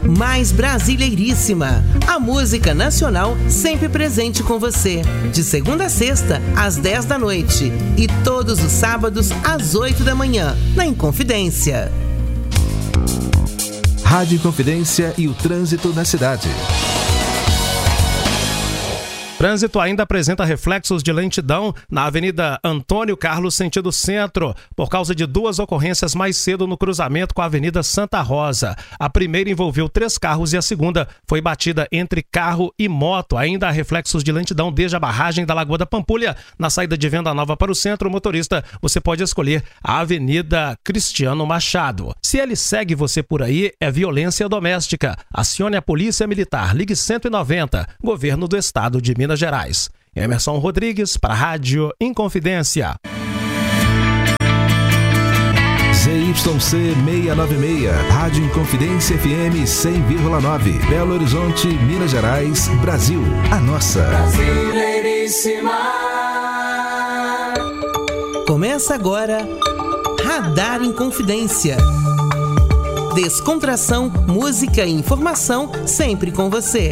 mais brasileiríssima. A música nacional sempre presente com você. De segunda a sexta, às 10 da noite. E todos os sábados, às 8 da manhã, na Inconfidência. Rádio Inconfidência e o trânsito na cidade. Trânsito ainda apresenta reflexos de lentidão na Avenida Antônio Carlos, sentido centro, por causa de duas ocorrências mais cedo no cruzamento com a Avenida Santa Rosa. A primeira envolveu 3 carros e a segunda foi batida entre carro e moto. Ainda há reflexos de lentidão desde a barragem da Lagoa da Pampulha. Na saída de Venda Nova para o centro, motorista, você pode escolher a Avenida Cristiano Machado. Se ele segue você por aí, é violência doméstica. Acione a Polícia Militar. Ligue 190, Governo do Estado de Minas Gerais. Emerson Rodrigues para a Rádio Inconfidência. ZYC 696, Rádio Inconfidência FM 100,9, Belo Horizonte, Minas Gerais, Brasil, a nossa. Brasileiríssima. Começa agora Radar Inconfidência. Descontração, música e informação sempre com você.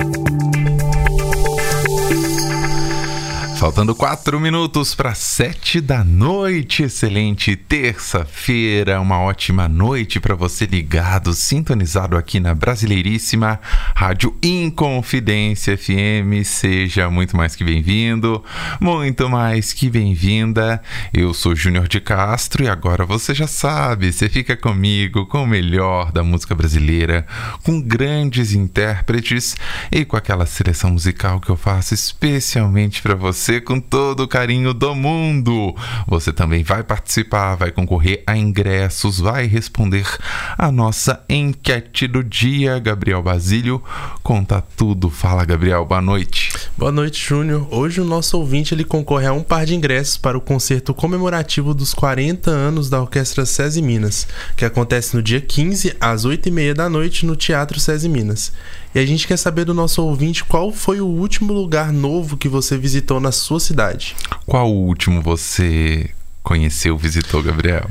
Faltando 4 minutos para 7 da noite, excelente terça-feira, uma ótima noite para você ligado, sintonizado aqui na Brasileiríssima Rádio Inconfidência FM. Seja muito mais que bem-vindo, muito mais que bem-vinda. Eu sou Júnior de Castro e agora você já sabe, você fica comigo com o melhor da música brasileira, com grandes intérpretes e com aquela seleção musical que eu faço especialmente para você, com todo o carinho do mundo. Você também vai participar, vai concorrer a ingressos, vai responder a nossa enquete do dia. Gabriel Basílio conta tudo. Fala, Gabriel, boa noite. Boa noite, Júnior. Hoje o nosso ouvinte ele concorre a um par de ingressos para o concerto comemorativo dos 40 anos da Orquestra SESI Minas, que acontece no dia 15 às 8h30 da noite no Teatro SESI Minas. E a gente quer saber do nosso ouvinte qual foi o último lugar novo que você visitou na sua cidade. Qual o último você conheceu, visitou, Gabriel?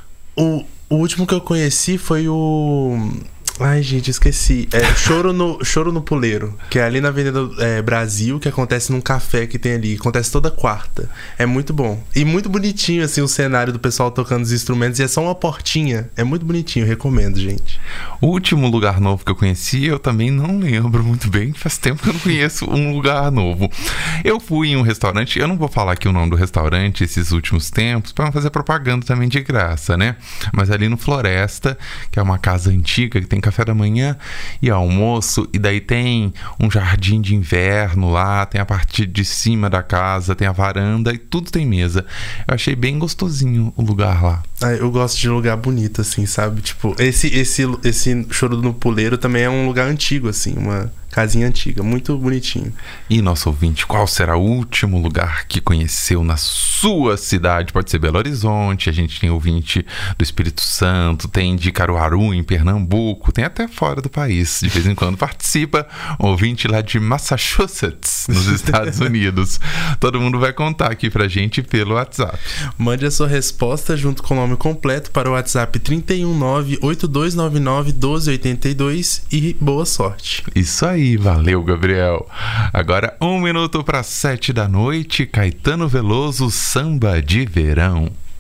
O último que eu conheci foi o... Ai, gente, esqueci. Choro no Puleiro, que é ali na Avenida Brasil, que acontece num café que tem ali. Acontece toda quarta. É muito bom. E muito bonitinho, assim, o cenário do pessoal tocando os instrumentos. E é só uma portinha. É muito bonitinho, recomendo, gente. O último lugar novo que eu conheci, eu também não lembro muito bem. Faz tempo que eu não conheço um lugar novo. Eu fui em um restaurante, eu não vou falar aqui o nome do restaurante esses últimos tempos, para não fazer propaganda também de graça, né? Mas ali no Floresta, que é uma casa antiga, que tem café da manhã e almoço, e daí tem um jardim de inverno lá, tem a parte de cima da casa, tem a varanda e tudo tem mesa. Eu achei bem gostosinho o lugar lá. Eu gosto de lugar bonito, assim, sabe? Tipo, esse Choro no Puleiro também é um lugar antigo, assim, uma casinha antiga, muito bonitinho. E nosso ouvinte, qual será o último lugar que conheceu na sua cidade? Pode ser Belo Horizonte, a gente tem ouvinte do Espírito Santo, tem de Caruaru, em Pernambuco, tem até fora do país, de vez em quando participa, ouvinte lá de Massachusetts, nos Estados Unidos. Todo mundo vai contar aqui pra gente pelo WhatsApp. Mande a sua resposta junto com o nome completo para o WhatsApp 319-8299-1282 e boa sorte. Isso aí. Valeu, Gabriel. Agora 1 minuto para 7 da noite, Caetano Veloso, Samba de Verão.